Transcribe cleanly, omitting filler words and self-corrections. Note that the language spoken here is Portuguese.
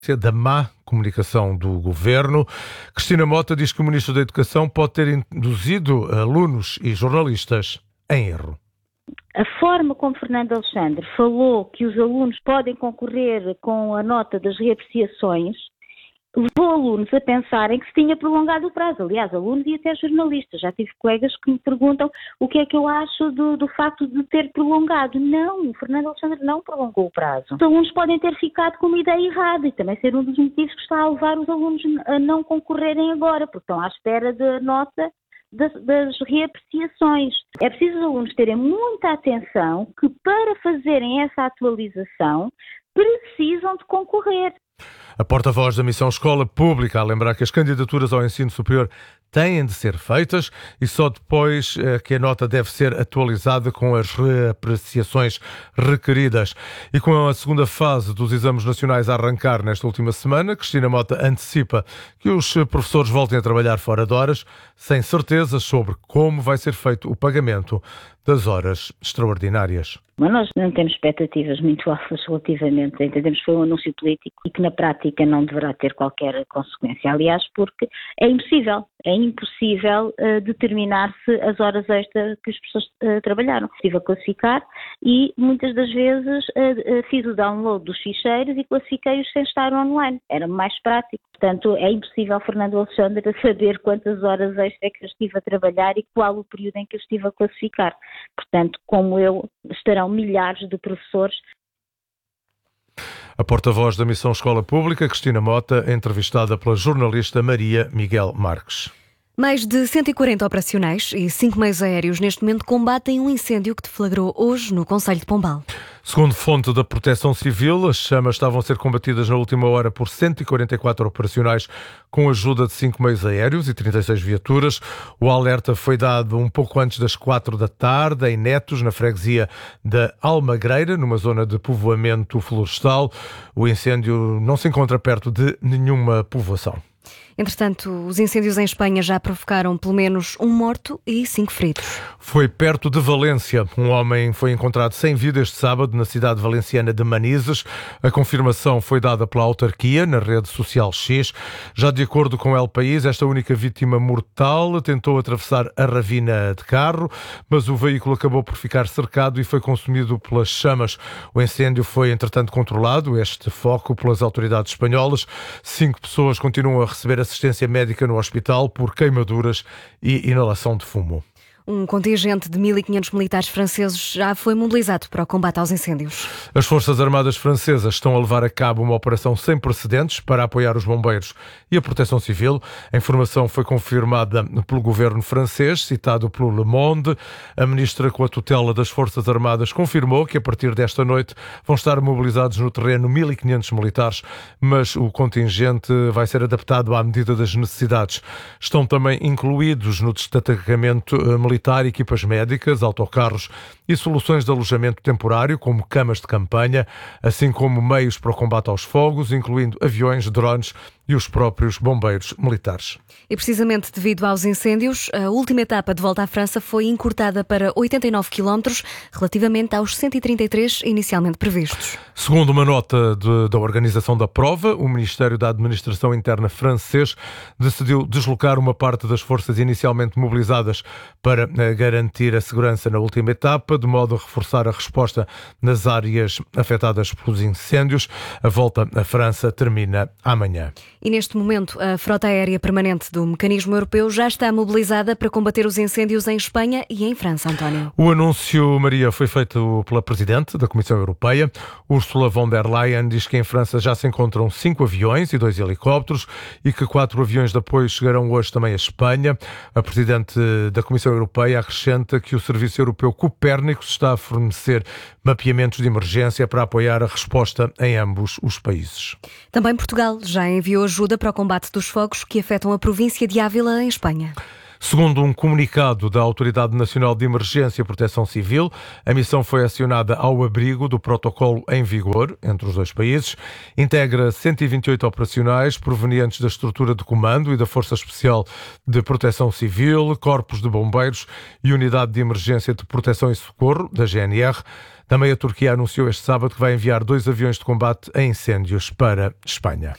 da má comunicação do governo. Cristina Mota diz que o Ministro da Educação pode ter induzido alunos e jornalistas em erro. A forma como Fernando Alexandre falou que os alunos podem concorrer com a nota das reapreciações levou alunos a pensarem que se tinha prolongado o prazo. Aliás, alunos e até jornalistas. Já tive colegas que me perguntam o que é que eu acho do facto de ter prolongado. Não, o Fernando Alexandre não prolongou o prazo. Os alunos podem ter ficado com uma ideia errada e também ser um dos motivos que está a levar os alunos a não concorrerem agora, porque estão à espera da nota das reapreciações. É preciso os alunos terem muita atenção que para fazerem essa atualização precisam de concorrer. A porta-voz da Missão Escola Pública a lembrar que as candidaturas ao ensino superior têm de ser feitas e só depois que a nota deve ser atualizada com as reapreciações requeridas. E com a segunda fase dos exames nacionais a arrancar nesta última semana, Cristina Mota antecipa que os professores voltem a trabalhar fora de horas, sem certeza sobre como vai ser feito o pagamento das horas extraordinárias. Mas nós não temos expectativas muito altas relativamente, entendemos que foi um anúncio político e que na prática não deverá ter qualquer consequência. Aliás, porque é impossível determinar-se as horas extras que as pessoas trabalharam. Estive a classificar e muitas das vezes fiz o download dos ficheiros e classifiquei-os sem estar online. Era mais prático. Portanto, é impossível Fernando Alexandre saber quantas horas extras é que eu estive a trabalhar e qual o período em que eu estive a classificar. Portanto, como eu, estarão milhares de professores. A porta-voz da Missão Escola Pública, Cristina Mota, entrevistada pela jornalista Maria Miguel Marques. Mais de 140 operacionais e 5 meios aéreos neste momento combatem um incêndio que deflagrou hoje no concelho de Pombal. Segundo fonte da Proteção Civil, as chamas estavam a ser combatidas na última hora por 144 operacionais com a ajuda de 5 meios aéreos e 36 viaturas. O alerta foi dado um pouco antes das 4 da tarde em Netos, na freguesia da Almagreira, numa zona de povoamento florestal. O incêndio não se encontra perto de nenhuma povoação. Entretanto, os incêndios em Espanha já provocaram pelo menos um morto e 5 feridos. Foi perto de Valência. Um homem foi encontrado sem vida este sábado na cidade valenciana de Manises. A confirmação foi dada pela autarquia na rede social X. Já de acordo com El País, esta única vítima mortal tentou atravessar a ravina de carro, mas o veículo acabou por ficar cercado e foi consumido pelas chamas. O incêndio foi, entretanto, controlado, este foco, pelas autoridades espanholas. 5 pessoas continuam a receber assistência médica no hospital por queimaduras e inalação de fumo. Um contingente de 1.500 militares franceses já foi mobilizado para o combate aos incêndios. As Forças Armadas Francesas estão a levar a cabo uma operação sem precedentes para apoiar os bombeiros e a Proteção Civil. A informação foi confirmada pelo governo francês, citado pelo Le Monde. A ministra com a tutela das Forças Armadas confirmou que a partir desta noite vão estar mobilizados no terreno 1.500 militares, mas o contingente vai ser adaptado à medida das necessidades. Estão também incluídos no destacamento militar equipas médicas, autocarros e soluções de alojamento temporário, como camas de campanha, assim como meios para o combate aos fogos, incluindo aviões, drones e os próprios bombeiros militares. E precisamente devido aos incêndios, a última etapa de volta à França foi encurtada para 89 km, relativamente aos 133 inicialmente previstos. Segundo uma nota da organização da prova, o Ministério da Administração Interna francês decidiu deslocar uma parte das forças inicialmente mobilizadas para garantir a segurança na última etapa, de modo a reforçar a resposta nas áreas afetadas pelos incêndios. A volta à França termina amanhã. E neste momento, a frota aérea permanente do Mecanismo Europeu já está mobilizada para combater os incêndios em Espanha e em França, António. O anúncio, Maria, foi feito pela Presidente da Comissão Europeia. Ursula von der Leyen diz que em França já se encontram 5 aviões e 2 helicópteros e que 4 aviões de apoio chegarão hoje também à Espanha. A Presidente da Comissão Europeia acrescenta que o Serviço Europeu Copérnicos está a fornecer mapeamentos de emergência para apoiar a resposta em ambos os países. Também Portugal já enviou ajuda para o combate dos fogos que afetam a província de Ávila, em Espanha. Segundo um comunicado da Autoridade Nacional de Emergência e Proteção Civil, a missão foi acionada ao abrigo do protocolo em vigor entre os dois países. Integra 128 operacionais provenientes da estrutura de comando e da Força Especial de Proteção Civil, corpos de bombeiros e Unidade de Emergência de Proteção e Socorro, da GNR. Também a Turquia anunciou este sábado que vai enviar 2 aviões de combate a incêndios para Espanha.